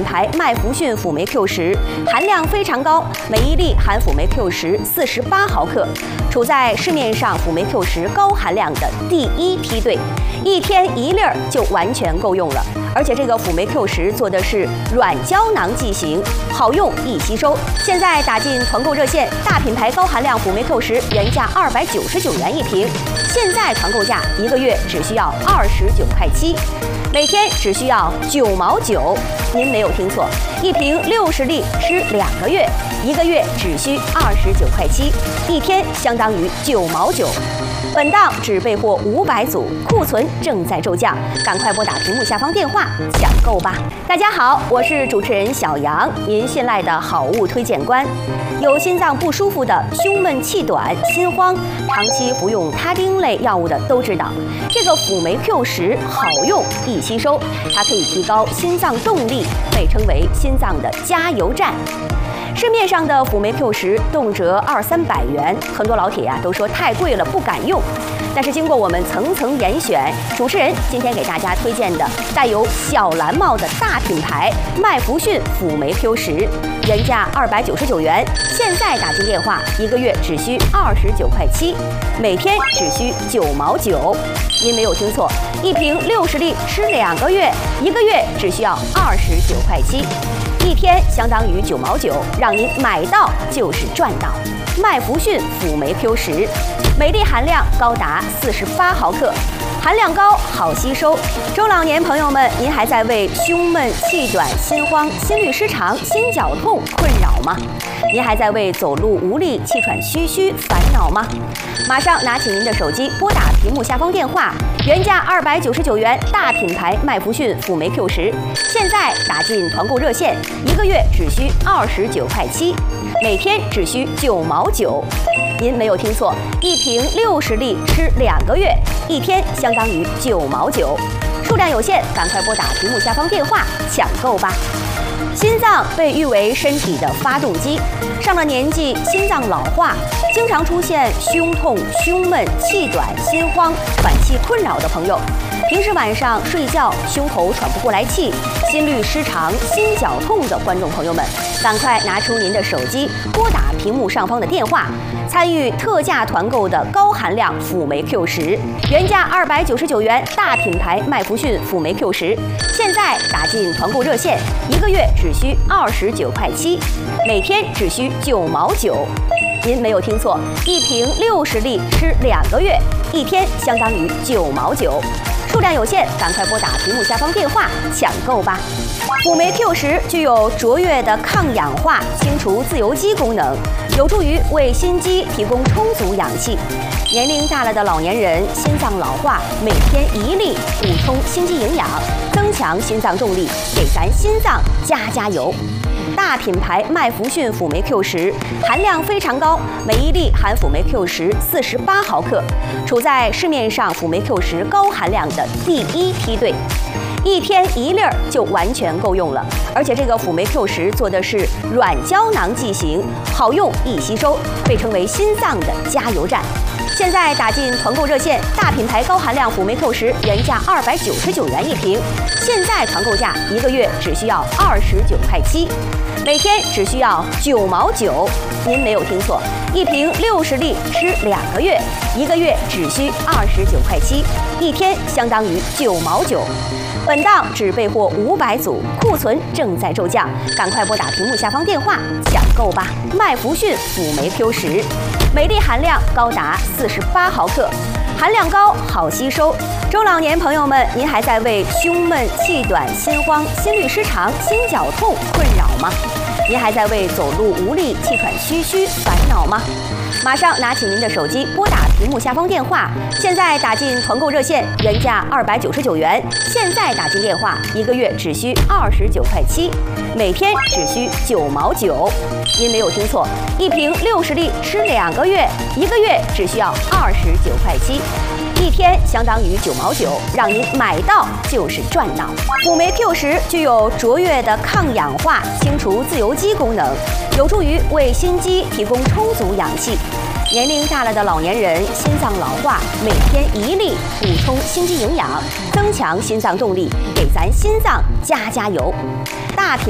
牌麦福逊辅酶 Q10，含量非常高，每一粒含辅酶 Q10 48毫克，处在市面上辅酶 Q10高含量的第一梯队，一天1粒就完全够用了。而且这个辅酶 Q10做的是软胶囊剂型，好用易吸收。现在打进团购热线，大品牌高含量辅酶 Q10原价299元一瓶，现在团购价1个月只需要29块7，每天只需要9毛9。您没有听错，一瓶60粒吃2个月，1个月只需29块7，一天相当于9毛9。本档只备货500组，库存正在骤降，赶快拨打屏幕下方电话抢购吧！大家好，我是主持人小杨，您信赖的好物推荐官。有心脏不舒服的、胸闷气短、心慌，长期服用他汀类药物的都知道，这个辅酶 Q10好用易吸收，它可以提高心脏动力，被称为心脏的加油站。市面上的辅酶 Q10动辄200-300元，很多老铁都说太贵了，不敢用。但是经过我们层层严选，主持人今天给大家推荐的带有小蓝帽的大品牌麦福逊辅酶 Q10，原价299元，现在打进电话1个月只需29块7，每天只需9毛9。您没有听错，一瓶60粒吃2个月，1个月只需要29块7。一天相当于9毛9，让您买到就是赚到。麦福逊辅酶 Q10，每粒含量高达48毫克，含量高好吸收。中老年朋友们，您还在为胸闷气短、心慌、心律失常、心绞痛困扰吗？您还在为走路无力、气喘吁吁烦恼吗？马上拿起您的手机，拨打屏幕下方电话，原价299元，大品牌麦福逊辅酶 Q10，现在打进团购热线，1个月只需29块7，每天只需9毛9。您没有听错，一瓶60粒吃2个月，一天相当于9毛9。数量有限，赶快拨打屏幕下方电话抢购吧！心脏被誉为身体的发动机，上了年纪，心脏老化，经常出现胸痛、胸闷、气短、心慌、喘气困扰的朋友，平时晚上睡觉胸口喘不过来气、心律失常、心绞痛的观众朋友们，赶快拿出您的手机，拨打屏幕上方的电话，参与特价团购的高含量辅酶 Q10，原价299元，大品牌麦福逊辅酶 Q10，现在打进团购热线，1个月只需29块7，每天只需9毛9。您没有听错，一瓶60粒吃2个月，一天相当于9毛9。数量有限，赶快拨打屏幕下方电话抢购吧！辅酶 Q10具有卓越的抗氧化、清除自由基功能，有助于为心肌提供充足氧气。年龄大了的老年人，心脏老化，每天1粒，补充心肌营养，增强心脏动力，给咱心脏加油。大品牌麦福逊辅酶 Q10含量非常高，每一粒含辅酶 Q10 48毫克，处在市面上辅酶 Q10高含量的第一梯队，一天1粒就完全够用了。而且这个辅酶 Q10做的是软胶囊剂型，好用易吸收，被称为心脏的加油站。现在打进团购热线，大品牌高含量辅酶 Q10原价299元一瓶，现在团购价1个月只需要29块7，每天只需要9毛9。您没有听错，一瓶60粒吃2个月，1个月只需29块7，一天相当于9毛9。本档只备货500组，库存正在骤降，赶快拨打屏幕下方电话抢购吧！麦福逊辅酶 Q10，每粒含量高达48毫克，含量高好吸收。中老年朋友们，您还在为胸闷气短、心慌、心律失常、心绞痛困扰吗？您还在为走路无力、气喘吁吁烦恼吗？马上拿起您的手机，拨打屏幕下方电话，现在打进团购热线，原价299元，现在打进电话1个月只需29块7，每天只需9毛9。您没有听错，一瓶60粒吃2个月，1个月只需要29块7。一天相当于9毛9，让您买到就是赚到。辅酶 Q10具有卓越的抗氧化、清除自由基功能，有助于为心肌提供充足氧气。年龄大了的老年人，心脏老化，每天1粒，补充心肌营养，增强心脏动力，给咱心脏加油。大品